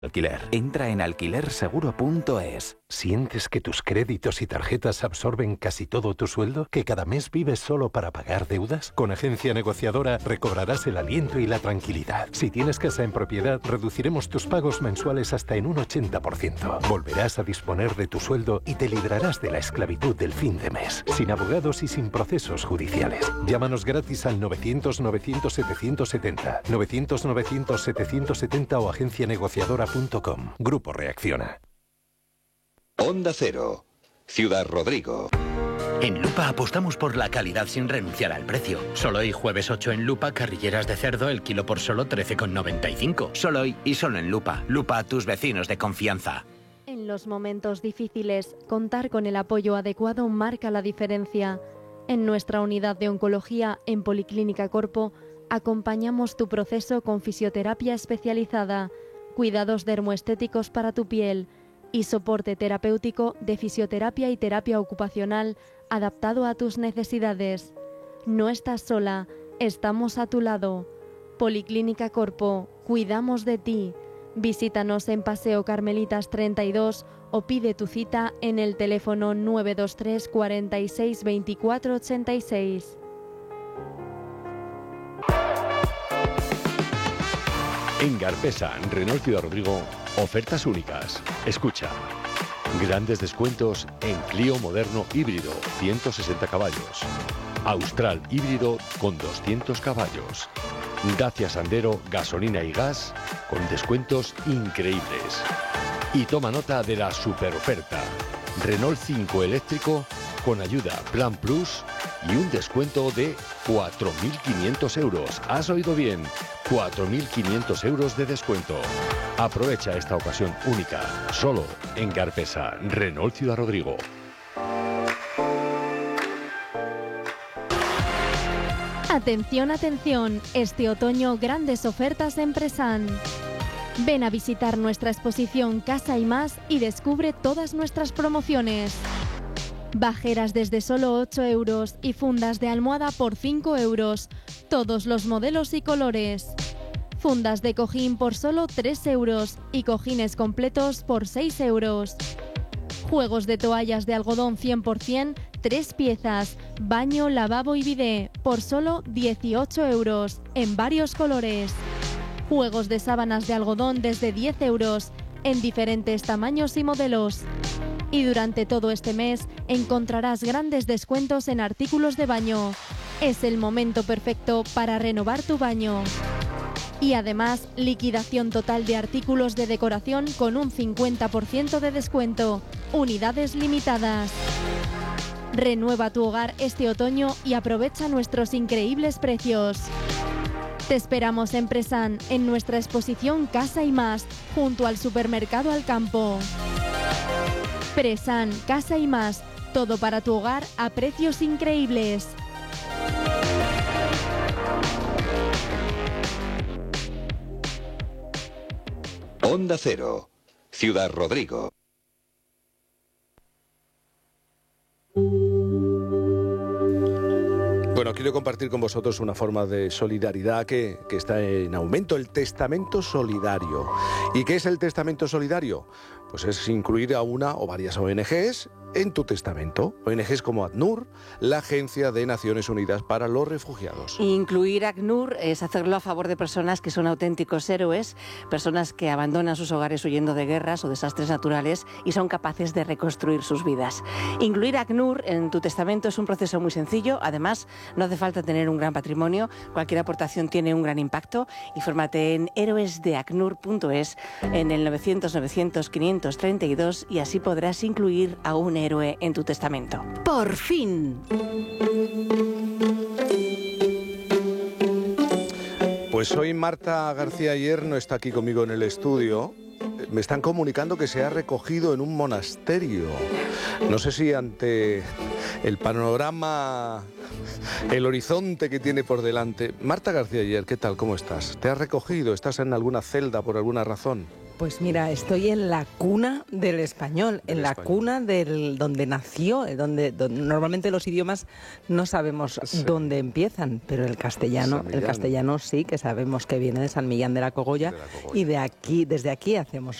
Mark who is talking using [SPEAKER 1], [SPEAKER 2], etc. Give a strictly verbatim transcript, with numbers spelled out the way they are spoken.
[SPEAKER 1] Alquiler. Entra en alquiler seguro punto es.
[SPEAKER 2] ¿Sientes que tus créditos y tarjetas absorben casi todo tu sueldo? ¿Que cada mes vives solo para pagar deudas? Con Agencia Negociadora recobrarás el aliento y la tranquilidad. Si tienes casa en propiedad, reduciremos tus pagos mensuales hasta en un ochenta por ciento. Volverás a disponer de tu sueldo y te librarás de la esclavitud del fin de mes. Sin abogados y sin procesos judiciales. Llámanos gratis al novecientos novecientos setecientos setenta. novecientos novecientos setecientos setenta o agencia negociadora punto com. Grupo Reacciona.
[SPEAKER 3] Onda Cero, Ciudad Rodrigo.
[SPEAKER 4] En Lupa apostamos por la calidad sin renunciar al precio. Solo hoy jueves ocho en Lupa, carrilleras de cerdo, el kilo por solo trece con noventa y cinco. Solo hoy y solo en Lupa. Lupa, tus vecinos de confianza.
[SPEAKER 5] En los momentos difíciles, contar con el apoyo adecuado marca la diferencia. En nuestra unidad de oncología en Policlínica Corpo, acompañamos tu proceso con fisioterapia especializada, cuidados dermoestéticos para tu piel y soporte terapéutico de fisioterapia y terapia ocupacional adaptado a tus necesidades. No estás sola, estamos a tu lado. Policlínica Corpo, cuidamos de ti. Visítanos en Paseo Carmelitas treinta y dos o pide tu cita en el teléfono nueve dos tres cuarenta y seis veinticuatro ochenta y seis.
[SPEAKER 6] En Garpesa, Renault Ciudad Rodrigo, ofertas únicas. Escucha. Grandes descuentos en Clio moderno híbrido, ciento sesenta caballos. Austral híbrido con doscientos caballos. Dacia Sandero, gasolina y gas, con descuentos increíbles. Y toma nota de la super oferta. Renault cinco eléctrico con ayuda Plan Plus y un descuento de cuatro mil quinientos euros. ¿Has oído bien? cuatro mil quinientos euros de descuento. Aprovecha esta ocasión única, solo en Garpesa, Renault Ciudad Rodrigo.
[SPEAKER 5] Atención, atención, este otoño grandes ofertas en Presan. Ven a visitar nuestra exposición Casa y Más y descubre todas nuestras promociones. Bajeras desde solo ocho euros y fundas de almohada por cinco euros. Todos los modelos y colores. Fundas de cojín por solo tres euros y cojines completos por seis euros. Juegos de toallas de algodón cien por cien, tres piezas, baño, lavabo y bidé por solo dieciocho euros en varios colores. Juegos de sábanas de algodón desde diez euros en diferentes tamaños y modelos. Y durante todo este mes encontrarás grandes descuentos en artículos de baño. Es el momento perfecto para renovar tu baño. Y además, liquidación total de artículos de decoración con un cincuenta por ciento de descuento. Unidades limitadas. Renueva tu hogar este otoño y aprovecha nuestros increíbles precios. Te esperamos en Presan, en nuestra exposición Casa y Más, junto al supermercado Alcampo. Presan, Casa y Más, todo para tu hogar a precios increíbles.
[SPEAKER 3] Onda Cero, Ciudad Rodrigo.
[SPEAKER 7] Bueno, quiero compartir con vosotros una forma de solidaridad que, que está en aumento, el testamento solidario. ¿Y qué es el testamento solidario? Pues es incluir a una o varias O N Ges en tu testamento. O N Ges como ACNUR, la Agencia de Naciones Unidas para los Refugiados.
[SPEAKER 8] Incluir ACNUR es hacerlo a favor de personas que son auténticos héroes, personas que abandonan sus hogares huyendo de guerras o desastres naturales y son capaces de reconstruir sus vidas. Incluir ACNUR en tu testamento es un proceso muy sencillo. Además, no hace falta tener un gran patrimonio. Cualquier aportación tiene un gran impacto. Infórmate en héroes de acnur punto es, en el novecientos novecientos quinientos treinta y dos y así podrás incluir a un héroe en tu testamento.
[SPEAKER 9] ¡Por fin!
[SPEAKER 7] Pues hoy Marta García Ayer no está aquí conmigo en el estudio. Me están comunicando que se ha recogido en un monasterio. No sé si ante el panorama, el horizonte que tiene por delante. Marta García Ayer, ¿qué tal? ¿Cómo estás? ¿Te has recogido? ¿Estás en alguna celda por alguna razón?
[SPEAKER 9] Pues mira, estoy en la cuna del español,
[SPEAKER 7] Del
[SPEAKER 9] en la
[SPEAKER 7] español.
[SPEAKER 9] cuna del donde nació, eh, donde, donde normalmente los idiomas no sabemos
[SPEAKER 7] Sí.
[SPEAKER 9] dónde empiezan, pero el castellano,
[SPEAKER 7] San
[SPEAKER 9] el
[SPEAKER 7] Millán.
[SPEAKER 9] castellano sí que sabemos que viene de San Millán de la Cogolla,
[SPEAKER 7] De la Cogolla.
[SPEAKER 9] y de aquí, desde aquí hacemos